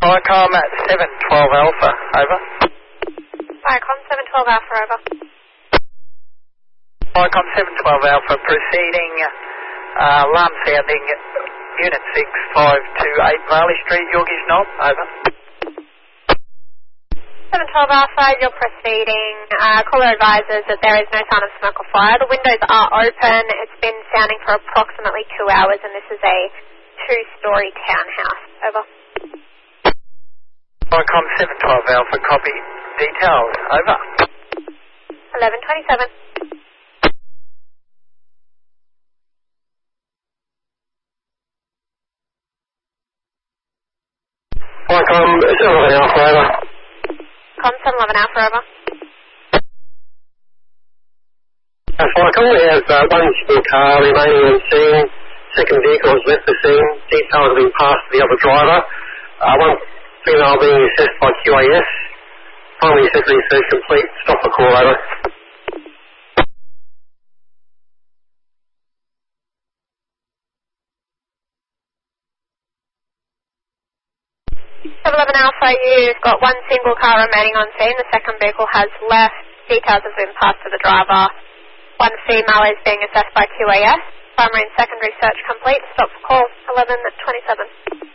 Viacom 712 Alpha, over. Viacom 712 Alpha, over. Viacom 712 Alpha, proceeding, alarm sounding, Unit 6528 Marley Street, Yorgies Knob, over. 712 Alpha, you're proceeding. Caller advises that there is no sign of smoke or fire. The windows are open. It's been sounding for approximately 2 hours, and this is a 2-story townhouse. Over. Viacom 712 Alpha, copy. Details, over. 1127. Viacom 711 Alpha, over. Com 711 Alpha, over. Viacom, we have one single car remaining on scene. Second vehicle has left the scene. Details have been passed to the other driver. One female being assessed by QAS. Primary secondary search complete. Stop the call, over. 711 Alpha, you've got one single car remaining on scene. The second vehicle has left. Details have been passed to the driver. One female is being assessed by QAS. Primary and secondary search complete. Stop call 1127.